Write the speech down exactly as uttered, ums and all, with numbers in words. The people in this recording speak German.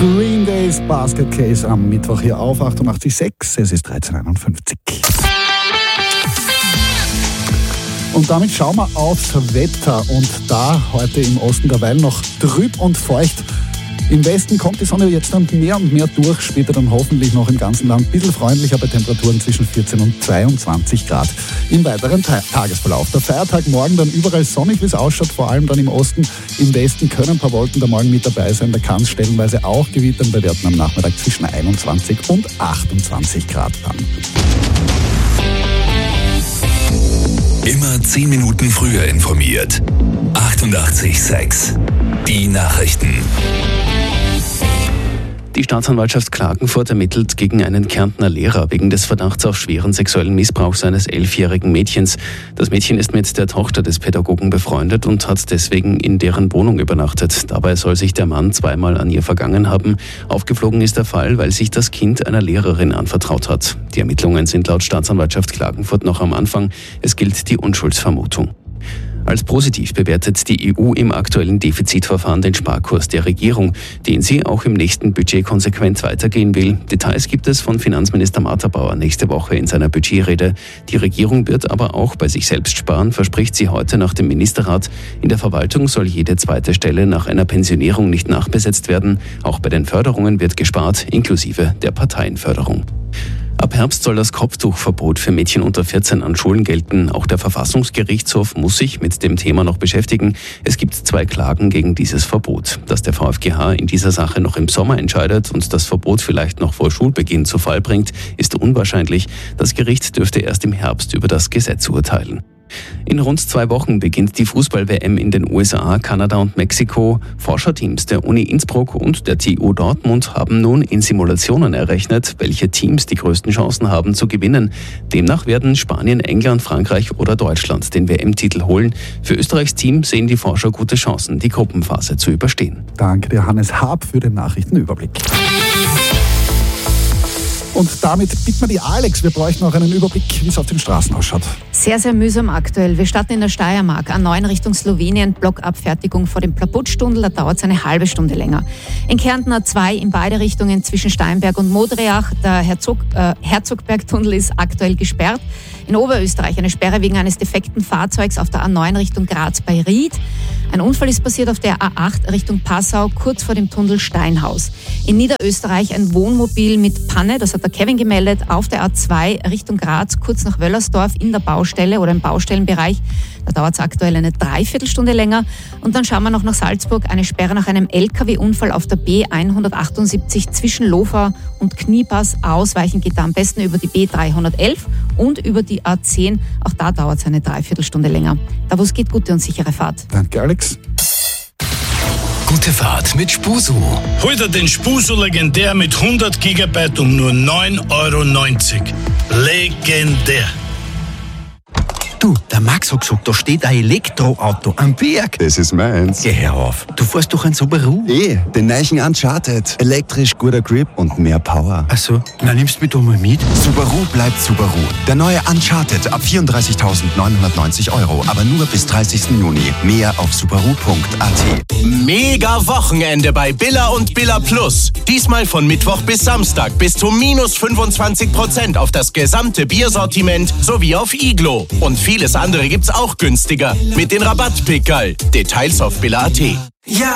Green Days Basket Case am Mittwoch hier auf achtundachtzig Komma sechs. Es ist dreizehn Uhr einundfünfzig. Und damit schauen wir aufs Wetter. Und da heute im Osten derweil noch trüb und feucht. Im Westen kommt die Sonne jetzt dann mehr und mehr durch, später dann hoffentlich noch im ganzen Land ein bisschen freundlicher bei Temperaturen zwischen vierzehn und zweiundzwanzig Grad im weiteren Ta- Tagesverlauf. Der Feiertag morgen dann überall sonnig, wie es ausschaut, vor allem dann im Osten. Im Westen können ein paar Wolken da morgen mit dabei sein, da kann es stellenweise auch gewittern, bei Werten am Nachmittag zwischen einundzwanzig und achtundzwanzig Grad dann. Immer zehn Minuten früher informiert. achtundachtzig Komma sechs. Die Nachrichten. Die Staatsanwaltschaft Klagenfurt ermittelt gegen einen Kärntner Lehrer wegen des Verdachts auf schweren sexuellen Missbrauch eines elfjährigen Mädchens. Das Mädchen ist mit der Tochter des Pädagogen befreundet und hat deswegen in deren Wohnung übernachtet. Dabei soll sich der Mann zweimal an ihr vergangen haben. Aufgeflogen ist der Fall, weil sich das Kind einer Lehrerin anvertraut hat. Die Ermittlungen sind laut Staatsanwaltschaft Klagenfurt noch am Anfang. Es gilt die Unschuldsvermutung. Als positiv bewertet die E U im aktuellen Defizitverfahren den Sparkurs der Regierung, den sie auch im nächsten Budget konsequent weitergehen will. Details gibt es von Finanzminister Martha Bauer nächste Woche in seiner Budgetrede. Die Regierung wird aber auch bei sich selbst sparen, verspricht sie heute nach dem Ministerrat. In der Verwaltung soll jede zweite Stelle nach einer Pensionierung nicht nachbesetzt werden. Auch bei den Förderungen wird gespart, inklusive der Parteienförderung. Ab Herbst soll das Kopftuchverbot für Mädchen unter vierzehn an Schulen gelten. Auch der Verfassungsgerichtshof muss sich mit dem Thema noch beschäftigen. Es gibt zwei Klagen gegen dieses Verbot. Dass der VfGH in dieser Sache noch im Sommer entscheidet und das Verbot vielleicht noch vor Schulbeginn zu Fall bringt, ist unwahrscheinlich. Das Gericht dürfte erst im Herbst über das Gesetz urteilen. In rund zwei Wochen beginnt die Fußball-W M in den U S A, Kanada und Mexiko. Forscherteams der Uni Innsbruck und der T U Dortmund haben nun in Simulationen errechnet, welche Teams die größten Chancen haben zu gewinnen. Demnach werden Spanien, England, Frankreich oder Deutschland den W M-Titel holen. Für Österreichs Team sehen die Forscher gute Chancen, die Gruppenphase zu überstehen. Danke dir, Hannes Haab, für den Nachrichtenüberblick. Und damit bitten wir die Alex, wir bräuchten noch einen Überblick, wie es auf den Straßen ausschaut. Sehr, sehr mühsam aktuell. Wir starten in der Steiermark, A neun Richtung Slowenien, Blockabfertigung vor dem Plaputstundel, da dauert es eine halbe Stunde länger. In Kärnten A zwei in beide Richtungen zwischen Steinberg und Modriach, der Herzog, äh, Herzogbergtunnel ist aktuell gesperrt. In Oberösterreich eine Sperre wegen eines defekten Fahrzeugs auf der A neun Richtung Graz bei Ried. Ein Unfall ist passiert auf der A acht Richtung Passau, kurz vor dem Tunnel Steinhaus. In Niederösterreich ein Wohnmobil mit Panne, das hat der Kevin gemeldet, auf der A zwei Richtung Graz, kurz nach Wöllersdorf in der Baustelle oder im Baustellenbereich. Da dauert es aktuell eine Dreiviertelstunde länger. Und dann schauen wir noch nach Salzburg, eine Sperre nach einem L K W-Unfall auf der B hundertachtundsiebzig zwischen Lofau und Kniepass. Ausweichen geht da am besten über die B dreihundertelf und über die A zehn. Auch da dauert es eine Dreiviertelstunde länger. Da wo es geht, gute und sichere Fahrt. Danke, Alex. Gute Fahrt mit Spusu. Hol dir den Spusu Legendär mit hundert Gigabyte um nur neun Euro neunzig. Legendär. Du, der Max hat gesagt, da steht ein Elektroauto am Berg. Das ist meins. Geh her auf. Du fährst doch ein Subaru. Eh, den neuen Uncharted. Elektrisch, guter Grip und mehr Power. Ach so, na nimmst du mich doch mal mit. Subaru bleibt Subaru. Der neue Uncharted ab vierunddreißigtausendneunhundertneunzig Euro, aber nur bis dreißigsten Juni. Mehr auf subaru punkt a t. Mega Wochenende bei Billa und Billa Plus. Diesmal von Mittwoch bis Samstag bis zu minus fünfundzwanzig Prozent auf das gesamte Biersortiment sowie auf Iglo. Und vieles andere gibt's auch günstiger mit den Rabattpickerl. Details auf billa punkt a t. Ja.